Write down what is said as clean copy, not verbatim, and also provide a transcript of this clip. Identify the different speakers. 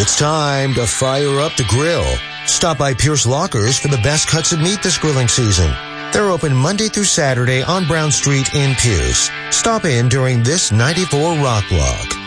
Speaker 1: It's time to fire up the grill. Stop by Pierce Lockers for the best cuts of meat this grilling season. They're open Monday through Saturday on Brown Street in Pierce. Stop in during this 94 Rock Block.